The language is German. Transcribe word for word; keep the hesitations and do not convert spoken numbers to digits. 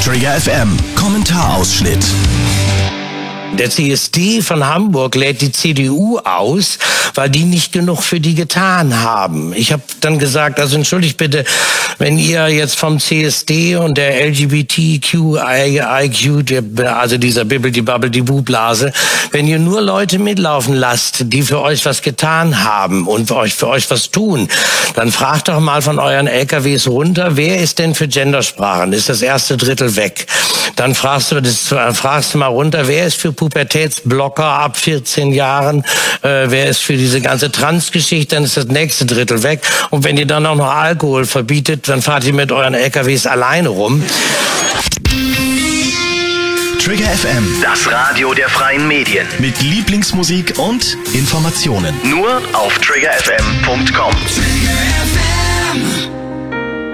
Trigger F M Kommentarausschnitt. Der C S D von Hamburg lädt die C D U aus, weil die nicht genug für die getan haben. Ich habe dann gesagt, also entschuldigt bitte, wenn ihr jetzt vom C S D und der L G B T Q I Q, also dieser Bibbidi-Babbidi-Bu-Blase, wenn ihr nur Leute mitlaufen lasst, die für euch was getan haben und für euch, für euch was tun, dann fragt doch mal von euren L K Ws runter, wer ist denn für Gendersprachen? Ist das erste Drittel weg? Dann fragst du, das, fragst du mal runter, wer ist für Pubertätsblocker ab vierzehn Jahren, äh, wer ist für diese ganze Trans-Geschichte, dann ist das nächste Drittel weg. Und wenn ihr dann auch noch Alkohol verbietet, dann fahrt ihr mit euren L K Ws alleine rum. Trigger F M, Das Radio der freien Medien. mit Lieblingsmusik und Informationen. Nur auf trigger f m punkt com.